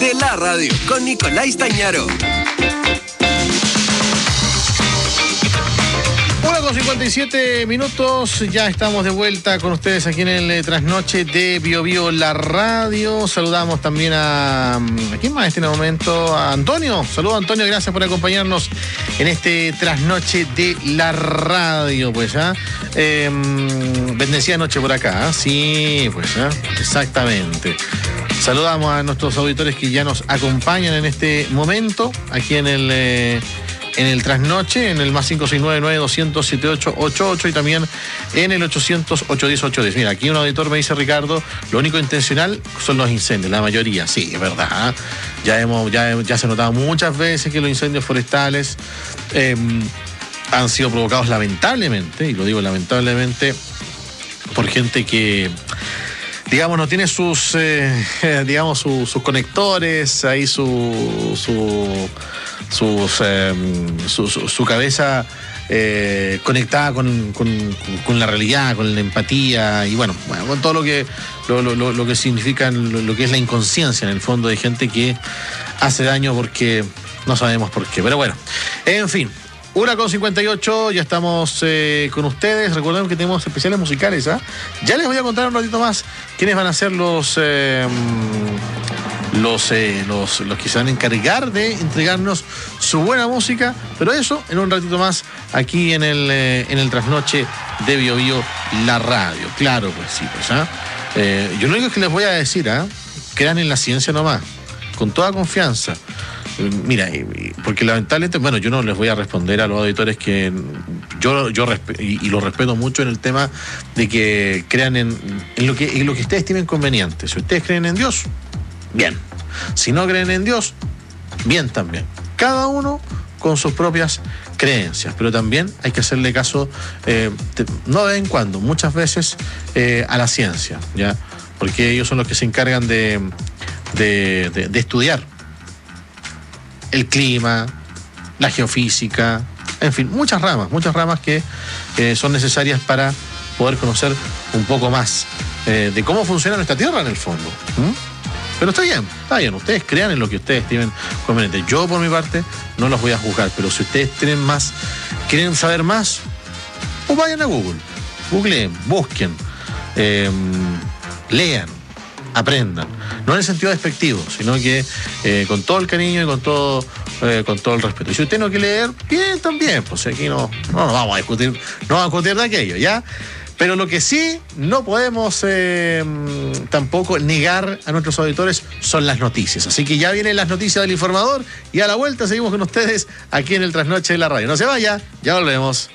de la radio con Nicolás Tañaro. 1:57 minutos, ya estamos de vuelta con ustedes aquí en el Trasnoche de BioBio La Radio. Saludamos también a ¿quién más en este momento? A Antonio. Saludos, Antonio, gracias por acompañarnos en este Trasnoche de la Radio, pues, bendecida noche por acá, sí, pues, exactamente. Saludamos a nuestros auditores que ya nos acompañan en este momento, aquí en el Trasnoche, en el más 569-9200-7888 y también en el 800-810-810. Mira, aquí un auditor me dice, Ricardo, lo único intencional son los incendios, la mayoría, sí, es verdad. Ya se ha notado muchas veces que los incendios forestales han sido provocados lamentablemente, y lo digo lamentablemente, por gente que, digamos, no tiene sus conectores, ahí su cabeza conectada con la realidad, con la empatía y bueno, con todo lo que significa lo que es la inconsciencia en el fondo de gente que hace daño porque no sabemos por qué. Pero bueno, en fin. 1:58, ya estamos con ustedes. Recuerden que tenemos especiales musicales, Ya les voy a contar un ratito más quiénes van a ser los que se van a encargar de entregarnos su buena música, pero eso en un ratito más aquí en el Trasnoche de BioBio La Radio. Claro, pues sí, pues, yo lo único que les voy a decir, crean en la ciencia nomás, con toda confianza. Mira, porque lamentablemente, bueno, yo no les voy a responder a los auditores que yo lo respeto mucho en el tema de que crean en lo que ustedes estimen conveniente. Si ustedes creen en Dios, bien. Si no creen en Dios, bien también. Cada uno con sus propias creencias, pero también hay que hacerle caso, no de vez en cuando, muchas veces a la ciencia, ¿ya? Porque ellos son los que se encargan de estudiar el clima, la geofísica, en fin, muchas ramas que son necesarias para poder conocer un poco más de cómo funciona nuestra Tierra en el fondo. Pero está bien, ustedes crean en lo que ustedes estimen conveniente. Yo por mi parte no los voy a juzgar, pero si ustedes quieren saber más, pues vayan a Google, googleen, busquen, lean, aprendan. No en el sentido despectivo, sino que con todo el cariño y con todo el respeto. Y si usted no quiere leer, bien también, pues aquí no vamos a discutir de aquello, ¿ya? Pero lo que sí no podemos tampoco negar a nuestros auditores son las noticias. Así que ya vienen las noticias del informador y a la vuelta seguimos con ustedes aquí en el Trasnoche de la Radio. No se vaya, ya volvemos.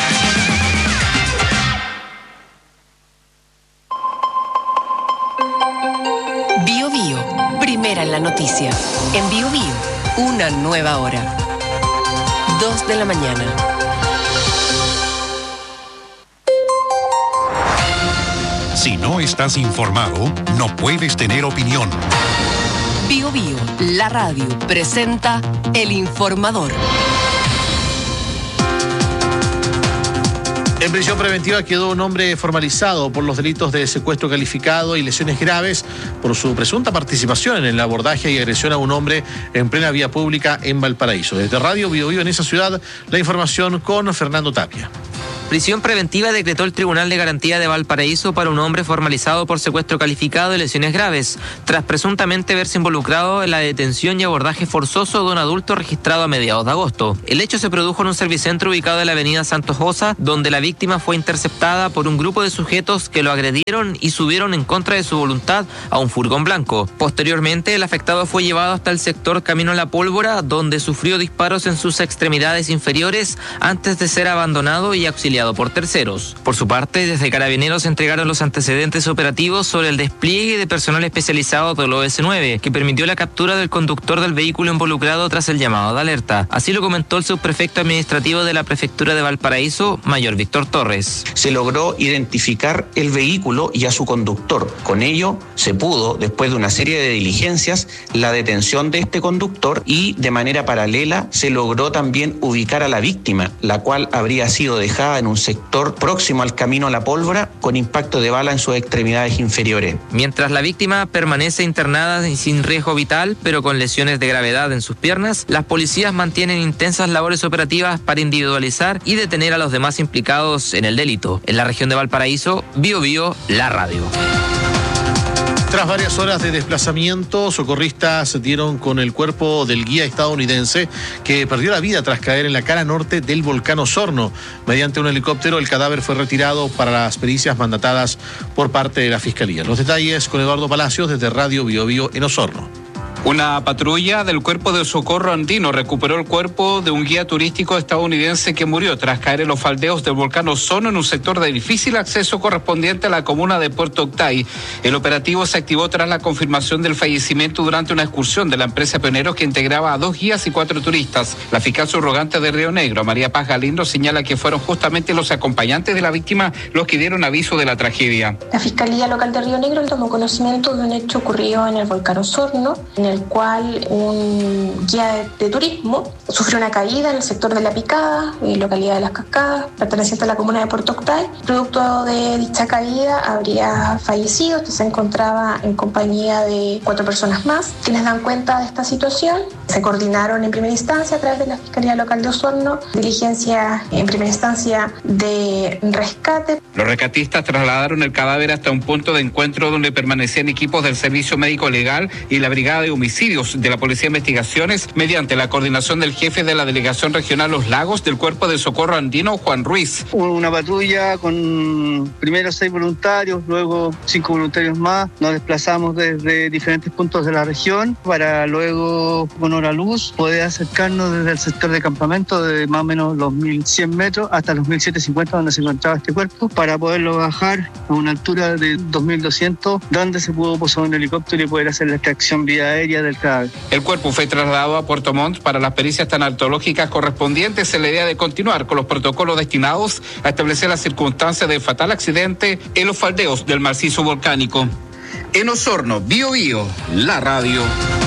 BioBio, primera en la noticia. En BioBio, una nueva hora. 2 de la mañana. Si no estás informado, no puedes tener opinión. BioBio, la radio, presenta El Informador. En prisión preventiva quedó un hombre formalizado por los delitos de secuestro calificado y lesiones graves por su presunta participación en el abordaje y agresión a un hombre en plena vía pública en Valparaíso. Desde Radio BioBio en esa ciudad, la información con Fernando Tapia. Prisión preventiva decretó el Tribunal de Garantía de Valparaíso para un hombre formalizado por secuestro calificado y lesiones graves, tras presuntamente verse involucrado en la detención y abordaje forzoso de un adulto registrado a mediados de agosto. El hecho se produjo en un servicentro ubicado en la avenida Santos Josa, donde la víctima fue interceptada por un grupo de sujetos que lo agredieron y subieron en contra de su voluntad a un furgón blanco. Posteriormente, el afectado fue llevado hasta el sector Camino a la Pólvora, donde sufrió disparos en sus extremidades inferiores antes de ser abandonado y auxiliado por terceros. Por su parte, desde Carabineros entregaron los antecedentes operativos sobre el despliegue de personal especializado del OS9, que permitió la captura del conductor del vehículo involucrado tras el llamado de alerta. Así lo comentó el subprefecto administrativo de la Prefectura de Valparaíso, Mayor Víctor Torres. Se logró identificar el vehículo y a su conductor. Con ello, se pudo, después de una serie de diligencias, la detención de este conductor y, de manera paralela, se logró también ubicar a la víctima, la cual habría sido dejada en un sector próximo al camino a la pólvora con impacto de bala en sus extremidades inferiores. Mientras la víctima permanece internada y sin riesgo vital, pero con lesiones de gravedad en sus piernas, las policías mantienen intensas labores operativas para individualizar y detener a los demás implicados en el delito. En la región de Valparaíso, BioBio, la radio. Tras varias horas de desplazamiento, socorristas dieron con el cuerpo del guía estadounidense que perdió la vida tras caer en la cara norte del volcán Osorno. Mediante un helicóptero, el cadáver fue retirado para las pericias mandatadas por parte de la Fiscalía. Los detalles con Eduardo Palacios desde Radio BioBio en Osorno. Una patrulla del Cuerpo de Socorro Andino recuperó el cuerpo de un guía turístico estadounidense que murió tras caer en los faldeos del volcán Osorno en un sector de difícil acceso correspondiente a la comuna de Puerto Octay. El operativo se activó tras la confirmación del fallecimiento durante una excursión de la empresa Pioneros que integraba a 2 guías y 4 turistas. La fiscal subrogante de Río Negro, María Paz Galindo, señala que fueron justamente los acompañantes de la víctima los que dieron aviso de la tragedia. La Fiscalía Local de Río Negro tomó conocimiento de un hecho ocurrido en el volcán Osorno, en el cual un guía de turismo sufrió una caída en el sector de La Picada, localidad de Las Cascadas, perteneciente a la comuna de Puerto Octay. Producto de dicha caída habría fallecido. Se encontraba en compañía de 4 personas más, quienes dan cuenta de esta situación. Se coordinaron en primera instancia a través de la Fiscalía Local de Osorno, diligencia en primera instancia de rescate. Los rescatistas trasladaron el cadáver hasta un punto de encuentro donde permanecían equipos del Servicio Médico Legal y la Brigada de Homicidios de la Policía de Investigaciones, mediante la coordinación del jefe de la Delegación Regional Los Lagos del Cuerpo de Socorro Andino, Juan Ruiz. Una patrulla con primero 6 voluntarios, luego 5 voluntarios más. Nos desplazamos desde diferentes puntos de la región para luego, con hora luz, poder acercarnos desde el sector de campamento de más o menos los 1.100 metros hasta los 1.750 donde se encontraba este cuerpo, para poderlo bajar a una altura de 2.200, donde se pudo posar un helicóptero y poder hacer la extracción vía aérea del cadáver. El cuerpo fue trasladado a Puerto Montt para las pericias tanatológicas correspondientes en la idea de continuar con los protocolos destinados a establecer las circunstancias del fatal accidente en los faldeos del macizo volcánico. En Osorno, BioBio, la radio.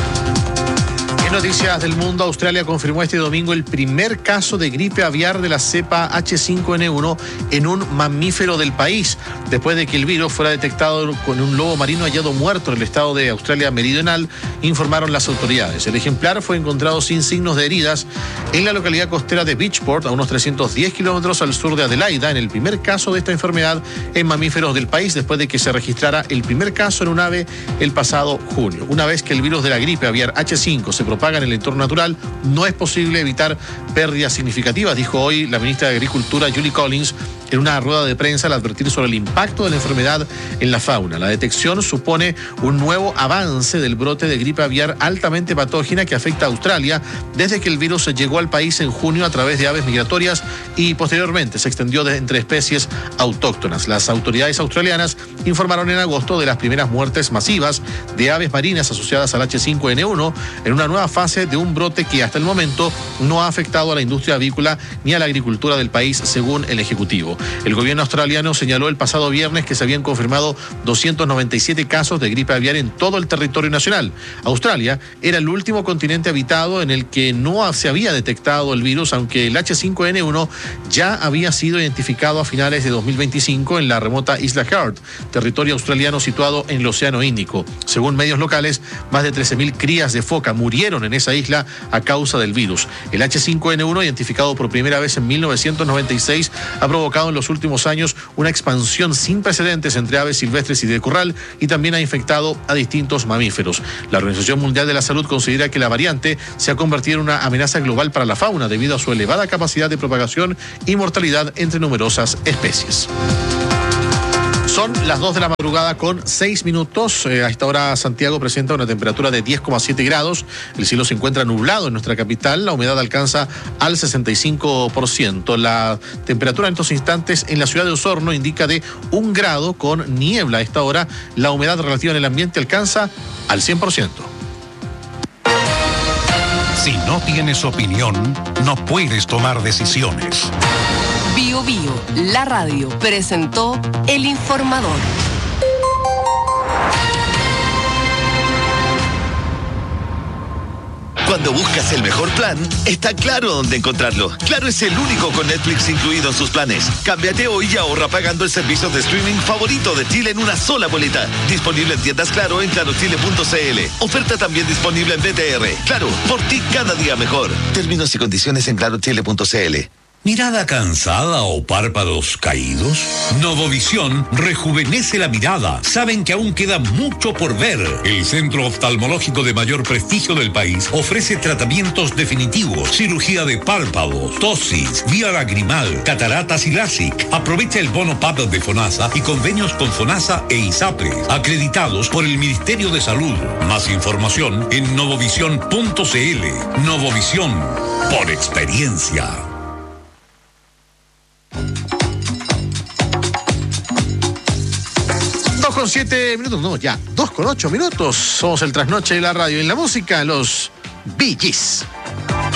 Noticias del mundo. Australia confirmó este domingo el primer caso de gripe aviar de la cepa H5N1 en un mamífero del país, después de que el virus fuera detectado con un lobo marino hallado muerto en el estado de Australia Meridional, informaron las autoridades. El ejemplar fue encontrado sin signos de heridas en la localidad costera de Beachport, a unos 310 kilómetros al sur de Adelaida, en el primer caso de esta enfermedad en mamíferos del país, después de que se registrara el primer caso en un ave el pasado junio. Una vez que el virus de la gripe aviar H5 se propaga en el entorno natural, no es posible evitar pérdidas significativas, dijo hoy la ministra de Agricultura, Julie Collins, en una rueda de prensa al advertir sobre el impacto de la enfermedad en la fauna. La detección supone un nuevo avance del brote de gripe aviar altamente patógena que afecta a Australia desde que el virus llegó al país en junio a través de aves migratorias y posteriormente se extendió entre especies autóctonas. Las autoridades australianas informaron en agosto de las primeras muertes masivas de aves marinas asociadas al H5N1 en una nueva fase de un brote que hasta el momento no ha afectado a la industria avícola ni a la agricultura del país, según el Ejecutivo. El gobierno australiano señaló el pasado viernes que se habían confirmado 297 casos de gripe aviar en todo el territorio nacional. Australia era el último continente habitado en el que no se había detectado el virus, aunque el H5N1 ya había sido identificado a finales de 2025 en la remota isla Heard, territorio australiano situado en el Océano Índico. Según medios locales, más de 13.000 crías de foca murieron en esa isla a causa del virus. El H5N1, identificado por primera vez en 1996, ha provocado en los últimos años una expansión sin precedentes entre aves silvestres y de corral, y también ha infectado a distintos mamíferos. La Organización Mundial de la Salud considera que la variante se ha convertido en una amenaza global para la fauna debido a su elevada capacidad de propagación y mortalidad entre numerosas especies. Son las 2 de la madrugada con 6 minutos. A esta hora Santiago presenta una temperatura de 10,7 grados. El cielo se encuentra nublado en nuestra capital. La humedad alcanza al 65%. La temperatura en estos instantes en la ciudad de Osorno indica de 1 grado con niebla. A esta hora la humedad relativa en el ambiente alcanza al 100%. Si no tienes opinión, no puedes tomar decisiones. BioBio, la radio, presentó El Informador. Cuando buscas el mejor plan, está Claro dónde encontrarlo. Claro es el único con Netflix incluido en sus planes. Cámbiate hoy y ahorra pagando el servicio de streaming favorito de Chile en una sola boleta. Disponible en tiendas Claro en clarochile.cl. Oferta también disponible en BTR. Claro, por ti cada día mejor. Términos y condiciones en clarochile.cl. ¿Mirada cansada o párpados caídos? Novovisión rejuvenece la mirada. Saben que aún queda mucho por ver. El centro oftalmológico de mayor prestigio del país ofrece tratamientos definitivos, cirugía de párpados, tosis, vía lagrimal, cataratas y LASIK. Aprovecha el bono PAP de FONASA y convenios con FONASA e ISAPRE, acreditados por el Ministerio de Salud. Más información en novovisión.cl. Novovisión, por experiencia. 2:07 minutos, no, ya, 2:08 minutos. Somos el trasnoche de la radio y en la música, los Bee Gees.